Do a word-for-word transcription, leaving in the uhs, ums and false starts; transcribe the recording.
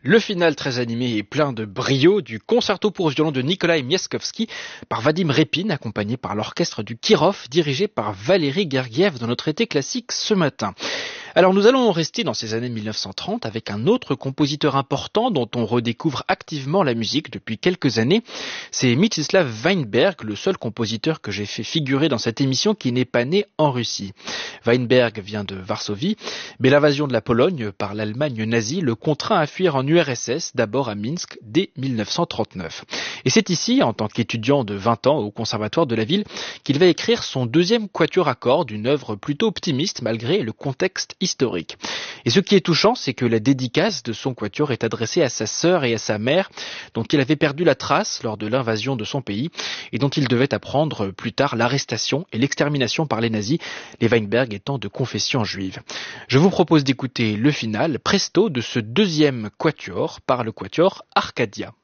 Le final très animé et plein de brio du concerto pour violon de Nikolai Miaskovski par Vadim Repin, accompagné par l'orchestre du Kirov, dirigé par Valéry Gergiev dans notre été classique ce matin. Alors nous allons rester dans ces années mille neuf cent trente avec un autre compositeur important dont on redécouvre activement la musique depuis quelques années. C'est Mstislav Weinberg, le seul compositeur que j'ai fait figurer dans cette émission qui n'est pas né en Russie. Weinberg vient de Varsovie, mais l'invasion de la Pologne par l'Allemagne nazie le contraint à fuir en U R S S, d'abord à Minsk dès mille neuf cent trente-neuf. Et c'est ici, en tant qu'étudiant de vingt ans au conservatoire de la ville, qu'il va écrire son deuxième quatuor à cordes, une œuvre plutôt optimiste malgré le contexte historique. Et ce qui est touchant, c'est que la dédicace de son quatuor est adressée à sa sœur et à sa mère, dont il avait perdu la trace lors de l'invasion de son pays et dont il devait apprendre plus tard l'arrestation et l'extermination par les nazis, les Weinberg étant de confession juive. Je vous propose d'écouter le final, presto, de ce deuxième quatuor par le quatuor Arcadia.